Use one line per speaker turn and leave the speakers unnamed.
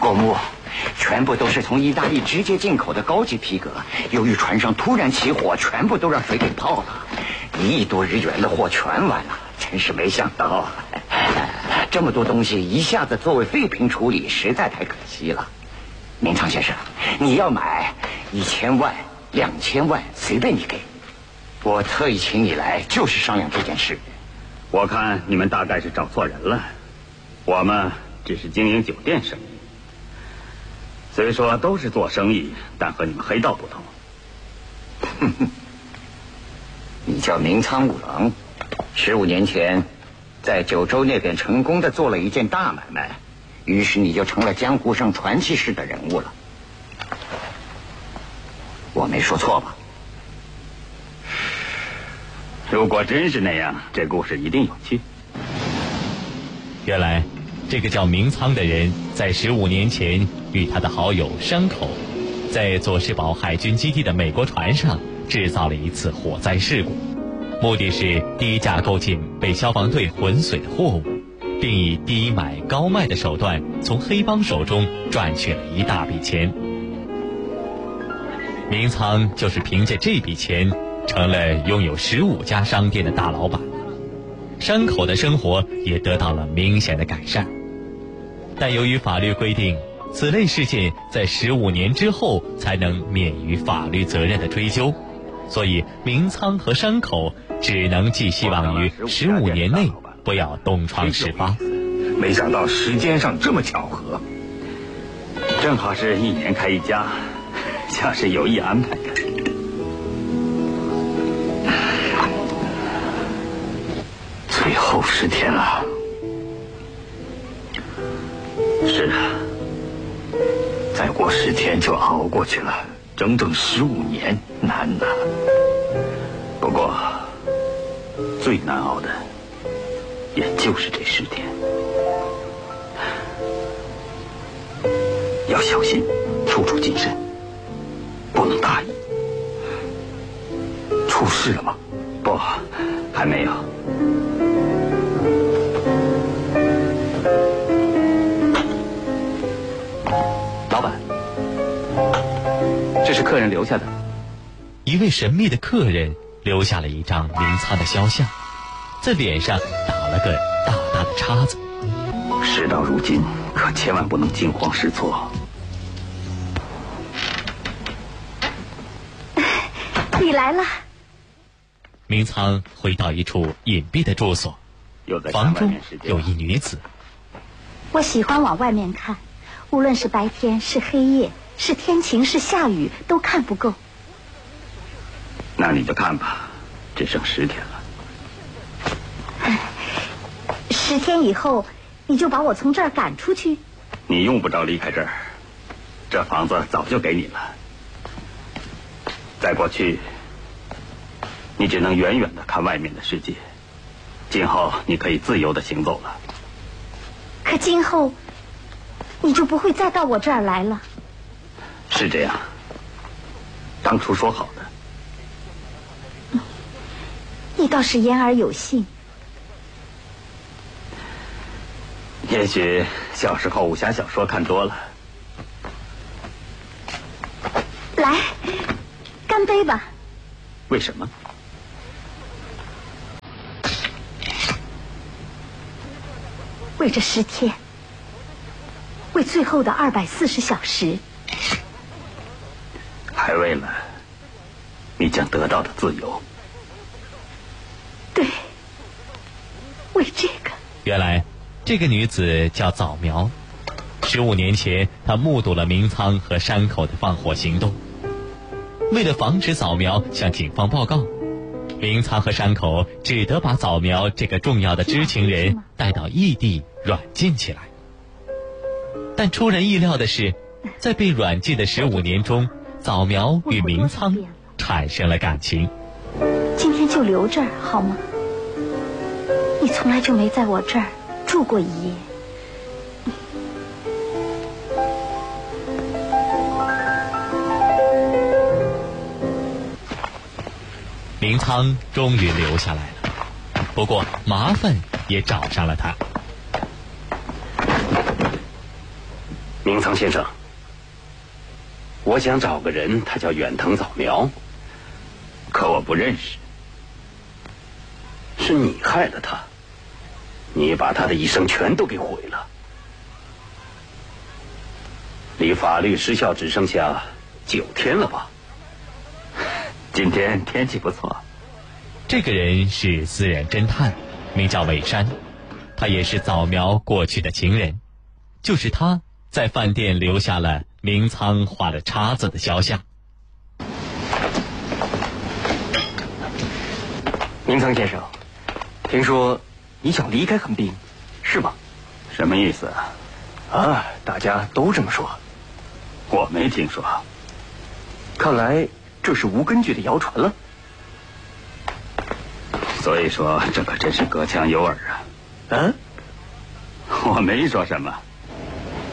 过目，全部都是从意大利直接进口的高级皮革。由于船上突然起火，全部都让水给泡了，1亿多日元的货全完了，真是没想到，这么多东西一下子作为废品处理，实在太可惜了。明仓先生，你要买1000万、2000万，随便你给。我特意请你来，就是商量这件事。
我看你们大概是找错人了，我们只是经营酒店生意。虽说都是做生意，但和你们黑道不同。
你叫明仓五郎，15年前在九州那边成功的做了一件大买卖，于是你就成了江湖上传奇式的人物了。我没说错吧？
如果真是那样，这故事一定有趣。
原来这个叫明仓的人在15年前与他的好友山口在佐世保海军基地的美国船上制造了一次火灾事故，目的是低价购进被消防队浑水的货物，并以低买高卖的手段从黑帮手中赚取了一大笔钱。明仓就是凭借这笔钱成了拥有15家商店的大老板，山口的生活也得到了明显的改善。但由于法律规定，此类事件在15年之后才能免于法律责任的追究，所以明仓和山口只能寄希望于15年内不要东窗事发。
没想到时间上这么巧合，
正好是1年开一家，像是有意安排的。
最后10天了。
是啊，
再过10天就熬过去了，整整15年，难呐。
不过最难熬的也就是这10天。要小心，处处谨慎，不能大意。
出事了吗？
不，还没有。
老板，这是客人留下的。
一位神秘的客人留下了一张明仓的肖像，在脸上打了个大大的叉子。
事到如今，可千万不能惊慌失措。
你来了。
明仓回到一处隐蔽的住所，房中有一女子。
我喜欢往外面看，无论是白天是黑夜，是天晴是下雨，都看不够。
那你就看吧，只剩10天了。
10天以后，你就把我从这儿赶出去？
你用不着离开这儿，这房子早就给你了。再过去，你只能远远地看外面的世界，今后你可以自由地行走了。
可今后你就不会再到我这儿来了。
是这样，当初说好的。
你倒是言而有信。
也许小时候武侠小说看多了。
来，干杯吧。
为什么？
为这10天，为最后的240小时，
还为了你将得到的自由。
对，为这个。
原来这个女子叫早苗，15年前她目睹了明仓和山口的放火行动。为了防止早苗向警方报告，明仓和山口只得把早苗这个重要的知情人带到异地软禁起来。但出人意料的是，在被软禁的15年中，早苗与明仓产生了感情。
今天就留这儿好吗？你从来就没在我这儿住过1夜。
明仓终于留下来了，不过麻烦也找上了他。
明仓先生，我想找个人，他叫远藤早苗，可我不认识。是你害了他，你把他的一生全都给毁了。离法律失效只剩下9天了吧？
今天天气不错。
这个人是私人侦探，名叫尾山，他也是早苗过去的情人。就是他在饭店留下了明仓画了叉子的肖像。
明仓先生，听说你想离开横滨，是吗？
什么意思啊？
啊，大家都这么说。
我没听说。
看来这是无根据的谣传了。
所以说，这可真是隔墙有耳啊。
嗯，
我没说什么。